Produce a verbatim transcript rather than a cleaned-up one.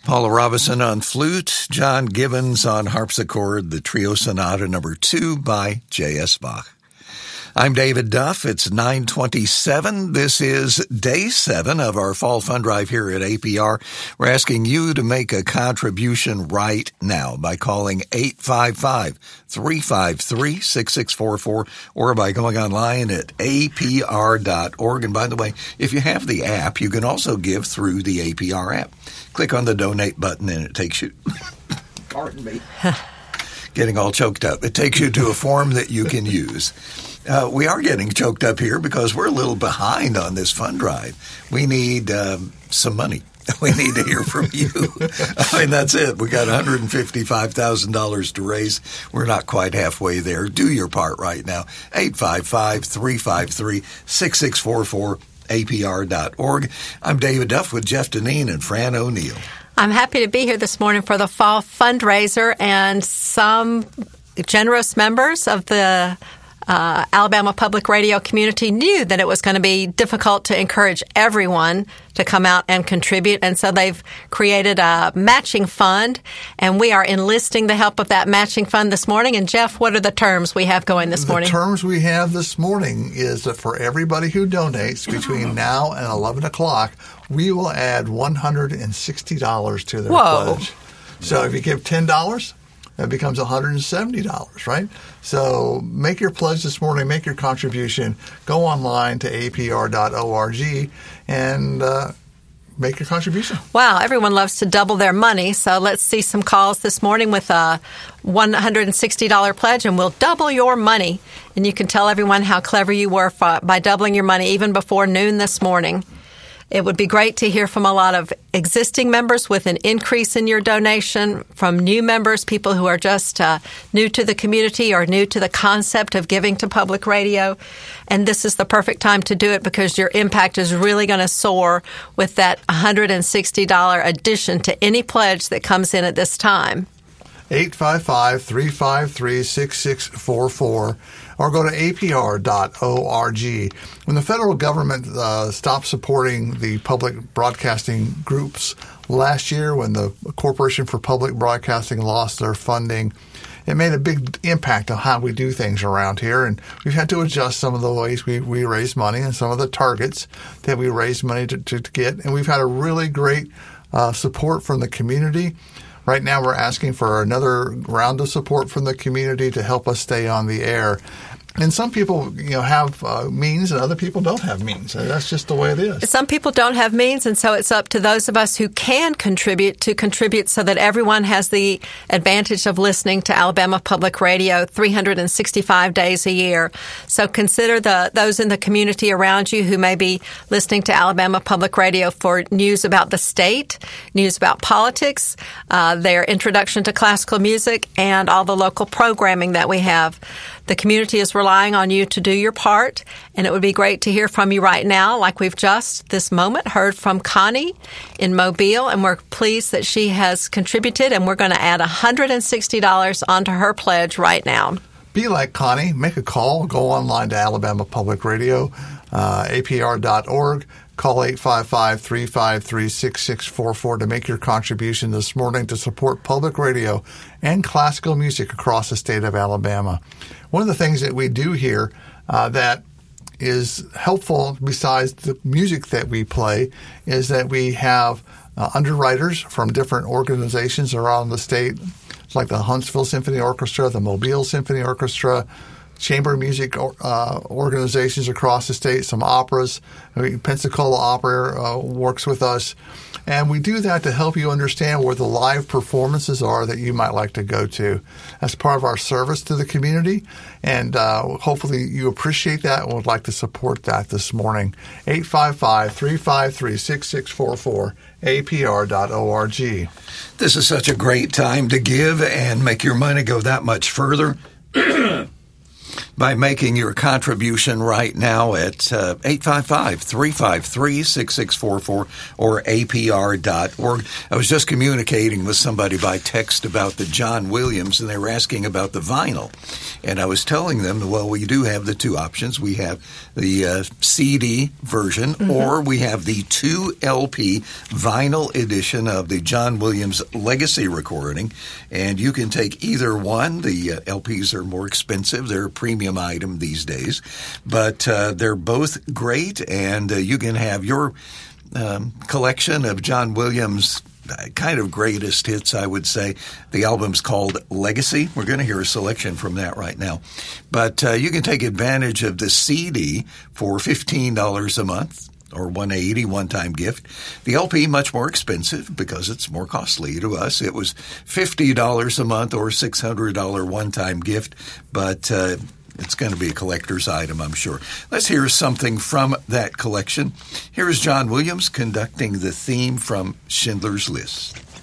Paula Robinson on flute, John Gibbons on harpsichord, the Trio Sonata number two by J S. Bach. I'm David Duff. It's nine twenty-seven. This is day seven of our fall fund drive here at A P R. We're asking you to make a contribution right now by calling eight five five, three five three, six six four four or by going online at A P R dot org. And by the way, if you have the app, you can also give through the A P R app. Click on the donate button and it takes you, pardon me, getting all choked up. It takes you to a form that you can use. Uh, we are getting choked up here because we're a little behind on this fund drive. We need um, some money. We need to hear from you. I mean, that's it. We got one hundred fifty-five thousand dollars to raise. We're not quite halfway there. Do your part right now. eight five five, three five three, six six four four, A P R dot org. I'm David Duff with Jeff Deneen and Fran O'Neill. I'm happy to be here this morning for the fall fundraiser, and some generous members of the Uh, Alabama Public Radio community knew that it was going to be difficult to encourage everyone to come out and contribute, and so they've created a matching fund, and we are enlisting the help of that matching fund this morning. And Jeff, what are the terms we have going this morning? The terms we have this morning is that for everybody who donates between now and eleven o'clock, we will add one hundred sixty dollars to their Whoa. pledge. So if you give ten dollars, that becomes one hundred seventy dollars, right? So make your pledge this morning, make your contribution, go online to A P R dot org and uh, make your contribution. Wow, everyone loves to double their money, so let's see some calls this morning with a one hundred sixty dollars pledge, and we'll double your money. And you can tell everyone how clever you were for, by doubling your money even before noon this morning. It would be great to hear from a lot of existing members with an increase in your donation, from new members, people who are just uh, new to the community or new to the concept of giving to public radio. And this is the perfect time to do it because your impact is really going to soar with that one hundred sixty dollars addition to any pledge that comes in at this time. eight five five, three five three, six six four four or go to A P R dot org. When the federal government uh, stopped supporting the public broadcasting groups last year, when the Corporation for Public Broadcasting lost their funding, it made a big impact on how we do things around here, and we've had to adjust some of the ways we, we raise money and some of the targets that we raise money to, to, to get, and we've had a really great uh, support from the community. Right now, we're asking for another round of support from the community to help us stay on the air. And some people, you know, have uh, means, and other people don't have means. And that's just the way it is. Some people don't have means, and so it's up to those of us who can contribute to contribute so that everyone has the advantage of listening to Alabama Public Radio three hundred sixty-five days a year. So consider the those in the community around you who may be listening to Alabama Public Radio for news about the state, news about politics, uh, their introduction to classical music, and all the local programming that we have. The community is relying on you to do your part, and it would be great to hear from you right now, like we've just this moment heard from Connie in Mobile, and we're pleased that she has contributed, and we're going to add one hundred sixty dollars onto her pledge right now. Be like Connie. Make a call. Go online to Alabama Public Radio, uh, A P R dot org. Call eight five five, three five three, six six four four to make your contribution this morning to support public radio and classical music across the state of Alabama. One of the things that we do here uh, that is helpful besides the music that we play is that we have uh, underwriters from different organizations around the state, like the Huntsville Symphony Orchestra, the Mobile Symphony Orchestra, chamber music uh, organizations across the state, some operas. I mean, Pensacola Opera uh, works with us. And we do that to help you understand where the live performances are that you might like to go to. That's part of our service to the community. And uh, hopefully you appreciate that and would like to support that this morning. eight five five, three five three, six six four four, A P R dot org. This is such a great time to give and make your money go that much further. by making your contribution right now at uh, eight five five, three five three, six six four four or A P R dot org. I was just communicating with somebody by text about the John Williams, and they were asking about the vinyl. And I was telling them, well, we do have the two options. We have the uh, C D version, mm-hmm. or we have the two L P vinyl edition of the John Williams Legacy recording. And you can take either one. The uh, L Ps are more expensive. They're a premium item these days. But uh, they're both great, and uh, you can have your um, collection of John Williams kind of greatest hits, I would say. The album's called Legacy. We're going to hear a selection from that right now. But uh, you can take advantage of the C D for fifteen dollars a month or one hundred eighty dollars one-time gift. The L P, much more expensive because it's more costly to us. It was fifty dollars a month or six hundred dollars one-time gift, but uh, it's going to be a collector's item, I'm sure. Let's hear something from that collection. Here is John Williams conducting the theme from Schindler's List.